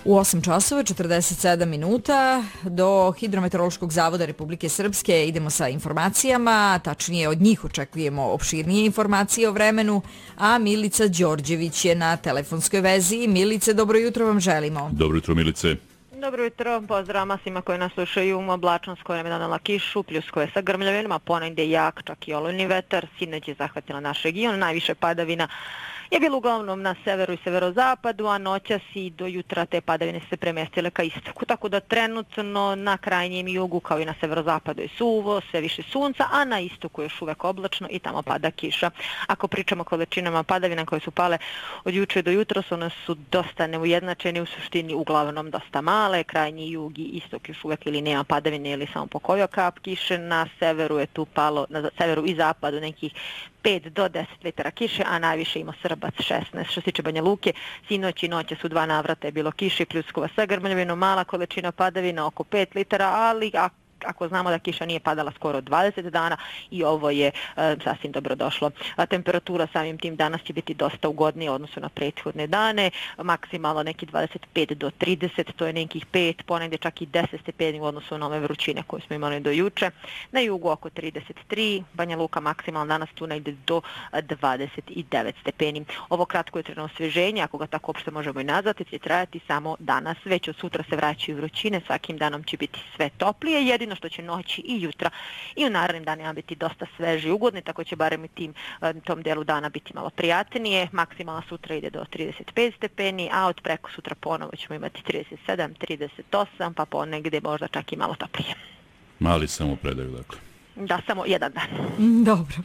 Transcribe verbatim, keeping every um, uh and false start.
U osam časova četrdeset sedam minuta do Hidrometeorološkog zavoda Republike Srpske idemo sa informacijama, tačnije od njih očekujemo opširnije informacije o vremenu, a Milica Đorđević je na telefonskoj vezi. Milice, dobro jutro vam želimo. Dobro jutro, Milice. Dobro jutro, pozdrav svima koji nas slušaju. Oblačno skoro vreme donela kišu, pljuskove sa grmljavinama, ponegdje jak, čak i olujni vetar. Sinoć je zahvatila naš region, najviše padavina je bilo uglavnom na severu i severozapadu, a noćas i do jutra te padavine se premestile ka istoku. Tako da trenutno na krajnjem jugu kao i na severozapadu je suvo, sve više sunca, a na istoku je još uvek oblačno i tamo pada kiša. Ako pričamo o količinama padavina koje su pale od juče do jutros, one su dosta neujednačene, u suštini uglavnom dosta male. Krajnji jug i istok još uvek ili nema padavine ili samo pokojio kap kiše. Na severu je tu palo, na severu i zapadu nekih pet do deset litara kiše, a najviše ima Srbac šesnaest. Što se tiče Banja Luke, sinoć i noće su dva navrata je bilo kiše, pljuskova sa grmljavinom, mala količina padavina, oko pet litara, ali ako ako znamo da kiša nije padala skoro dvadeset dana i ovo je e, sasvim dobro došlo. A temperatura samim tim danas će biti dosta ugodnija u odnosu na prethodne dane, maksimalno neki dvadeset pet do trideset, to je nekih pet, ponegdje čak i deset stepeni u odnosu na ove vrućine koje smo imali do juče. Na jugu oko trideset tri, Banja Luka maksimalno danas tu negdje do dvadeset devet stepeni. Ovo kratko jutreno osvježenje, ako ga tako uopšte možemo i nazvati, će trajati samo danas. Već od sutra se vraćaju vrućine, svakim danom će biti sve toplije, jedino što će noći i jutra i u narednim danima biti dosta sveži i ugodni, tako će barem i tim, tom delu dana biti malo prijatnije. Maksimalna sutra ide do trideset pet stepeni, a od preko sutra ponovo ćemo imati trideset sedam, trideset osam, pa ponegdje možda čak i malo toplije. Mali samo predaju, dakle. Da, samo jedan dan. Dobro.